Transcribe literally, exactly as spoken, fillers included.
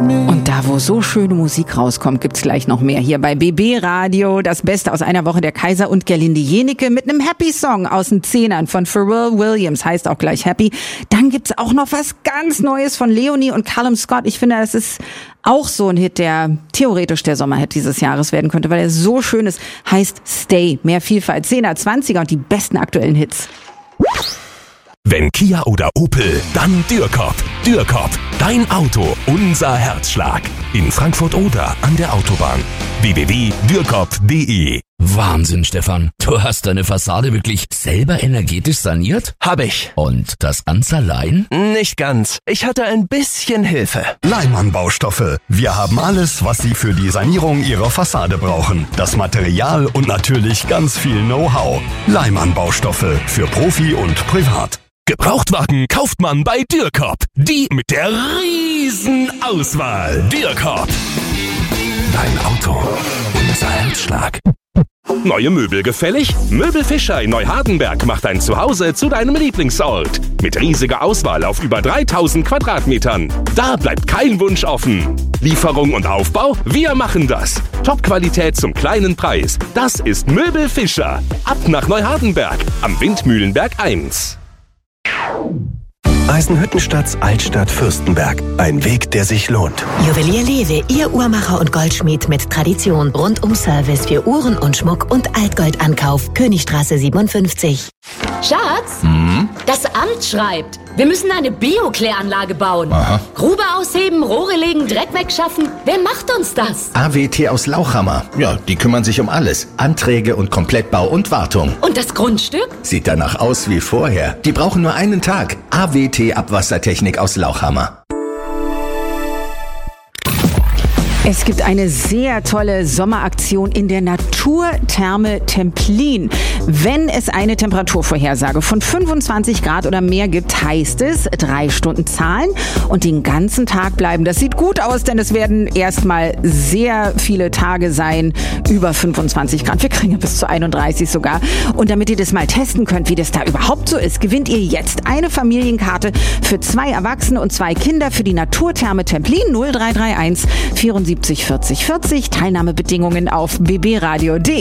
Und da, wo so schöne Musik rauskommt, gibt's gleich noch mehr. Hier bei B B Radio, das Beste aus einer Woche, der Kaiser und Gerlinde Jenecke mit einem Happy-Song aus den Zehnern von Pharrell Williams, heißt auch gleich Happy. Dann gibt's auch noch was ganz Neues von Leonie und Callum Scott. Ich finde, das ist auch so ein Hit, der theoretisch der Sommerhit dieses Jahres werden könnte, weil er so schön ist. Heißt Stay. Mehr Vielfalt, Zehner, Zwanziger und die besten aktuellen Hits. Wenn Kia oder Opel, dann Dürrkop. Dürrkop, dein Auto, unser Herzschlag. In Frankfurt oder an der Autobahn. w w w punkt dürrkop punkt d e. Wahnsinn, Stefan. Du hast deine Fassade wirklich selber energetisch saniert? Hab ich. Und das ganz allein? Nicht ganz. Ich hatte ein bisschen Hilfe. Leimann Baustoffe. Wir haben alles, was Sie für die Sanierung Ihrer Fassade brauchen. Das Material und natürlich ganz viel Know-how. Leimann Baustoffe. Für Profi und Privat. Gebrauchtwagen kauft man bei Dürrkop. Die mit der riesen Auswahl. Dürrkop. Dein Auto, unser Herzschlag. Neue Möbel gefällig? Möbel Fischer in Neuhardenberg macht dein Zuhause zu deinem Lieblingsort. Mit riesiger Auswahl auf über dreitausend Quadratmetern. Da bleibt kein Wunsch offen. Lieferung und Aufbau? Wir machen das. Top-Qualität zum kleinen Preis. Das ist Möbel Fischer. Ab nach Neuhardenberg am Windmühlenberg eins. Eisenhüttenstadts Altstadt Fürstenberg. Ein Weg, der sich lohnt. Juwelier Lewe, Ihr Uhrmacher und Goldschmied mit Tradition. Rundum Service für Uhren und Schmuck und Altgoldankauf. Königstraße siebenundfünfzig. Schatz, Hm? das Amt schreibt, wir müssen eine Biokläranlage bauen. Aha. Grube ausheben, Rohre legen, Dreck wegschaffen. Wer macht uns das? A W T aus Lauchhammer. Ja, die kümmern sich um alles. Anträge und Komplettbau und Wartung. Und das Grundstück? Sieht danach aus wie vorher. Die brauchen nur einen Tag. A W T Abwassertechnik aus Lauchhammer. Es gibt eine sehr tolle Sommeraktion in der Naturtherme Templin. Wenn es eine Temperaturvorhersage von fünfundzwanzig Grad oder mehr gibt, heißt es drei Stunden zahlen und den ganzen Tag bleiben. Das sieht gut aus, denn es werden erstmal sehr viele Tage sein, über fünfundzwanzig Grad. Wir kriegen ja bis zu einunddreißig sogar. Und damit ihr das mal testen könnt, wie das da überhaupt so ist, gewinnt ihr jetzt eine Familienkarte für zwei Erwachsene und zwei Kinder für die Naturtherme Templin null drei drei eins vierundsiebzig vierzig vierzig. Teilnahmebedingungen auf b b radio punkt d e.